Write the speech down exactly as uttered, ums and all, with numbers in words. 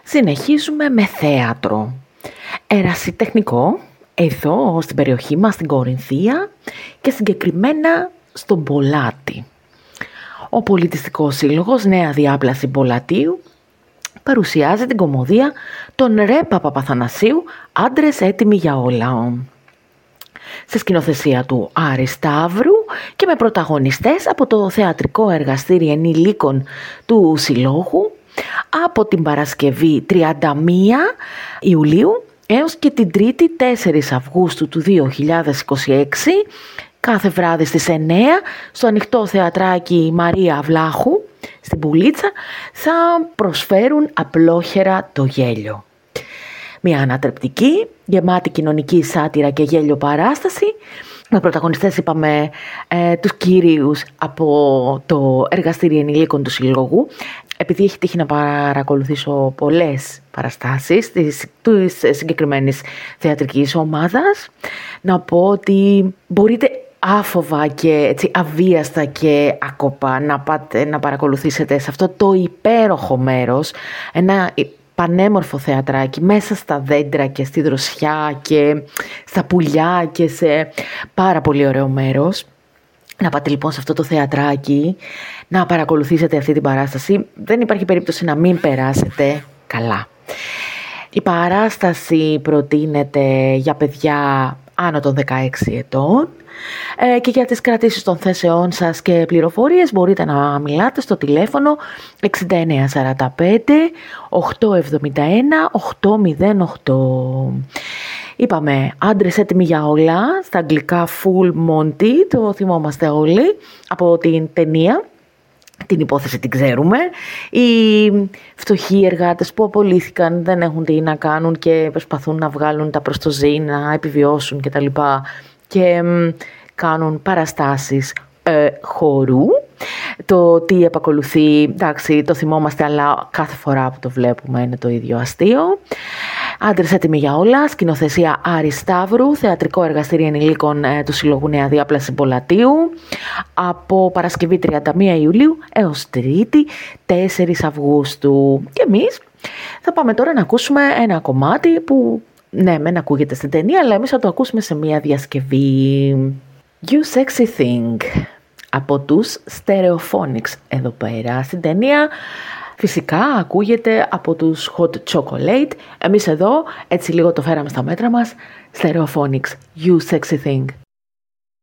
Συνεχίζουμε με θέατρο. Ερασιτεχνικό, εδώ στην περιοχή μας, στην Κορινθία και συγκεκριμένα στον Πολάτη. Ο Πολιτιστικός Σύλλογος Νέα Διάπλαση Πολατίου παρουσιάζει την κωμωδία «Τον ρε Παπαθανασίου, άντρες έτοιμοι για όλα». Σε σκηνοθεσία του Άρη Σταύρου και με πρωταγωνιστές από το Θεατρικό Εργαστήριο Ενηλίκων του Συλλόγου από την Παρασκευή τριάντα μία Ιουλίου έως και την Τρίτη τέσσερις Αυγούστου του δύο χιλιάδες είκοσι έξι, κάθε βράδυ στις εννέα στο ανοιχτό θεατράκι Μαρία Βλάχου στην Πουλίτσα, θα προσφέρουν απλόχερα το γέλιο. Μια ανατρεπτική, γεμάτη κοινωνική σάτυρα και γέλιο παράσταση, με πρωταγωνιστές είπαμε ε, τους κυρίους από το Εργαστήριο Ενηλίκων του Συλλόγου. Επειδή έχει τύχει να παρακολουθήσω πολλές παραστάσεις της, της συγκεκριμένης θεατρικής ομάδας, να πω ότι μπορείτε άφοβα και έτσι αβίαστα και άκοπα να πάτε να παρακολουθήσετε σε αυτό το υπέροχο μέρος, ένα πανέμορφο θεατράκι μέσα στα δέντρα και στη δροσιά και στα πουλιά και σε πάρα πολύ ωραίο μέρος. Να πάτε λοιπόν σε αυτό το θεατράκι, να παρακολουθήσετε αυτή την παράσταση. Δεν υπάρχει περίπτωση να μην περάσετε καλά. Η παράσταση προτείνεται για παιδιά άνω των δεκαέξι ετών ε, και για τις κρατήσεις των θέσεών σας και πληροφορίες μπορείτε να μιλάτε στο τηλέφωνο εξήντα εννέα σαράντα πέντε οκτακόσια εβδομήντα ένα οκτακόσια οκτώ. Είπαμε άντρες έτοιμοι για όλα, στα αγγλικά Full Monty, το θυμόμαστε όλοι από την ταινία. Την υπόθεση την ξέρουμε. Οι φτωχοί εργάτες που απολύθηκαν δεν έχουν τι να κάνουν και προσπαθούν να βγάλουν τα προστοζή, να επιβιώσουν κτλ. Και κάνουν παραστάσεις ε, χορού. Το τι επακολουθεί, εντάξει, το θυμόμαστε, αλλά κάθε φορά που το βλέπουμε είναι το ίδιο αστείο. Άντρες έτοιμοι για όλα, σκηνοθεσία Άρη Σταύρου, Θεατρικό Εργαστήριο Ενηλίκων ε, του Συλλογού Νέα Διάπλαση Πολατίου, από Παρασκευή τριάντα μία Ιουλίου έως Τρίτη τέσσερις Αυγούστου. Και εμείς θα πάμε τώρα να ακούσουμε ένα κομμάτι που ναι, μεν ακούγεται στην ταινία, αλλά εμείς θα το ακούσουμε σε μία διασκευή. You Sexy Thing από τους Stereophonics εδώ πέρα στην ταινία. Φυσικά ακούγεται από τους Hot Chocolate. Εμείς εδώ έτσι λίγο το φέραμε στα μέτρα μας. Stereophonics, You Sexy Thing.